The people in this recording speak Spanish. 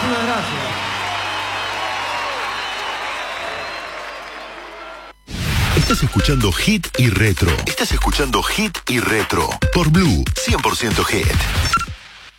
Muchísimas gracias. Estás escuchando Hit y Retro. Estás escuchando Hit y Retro. Por Blue, 100% Hit.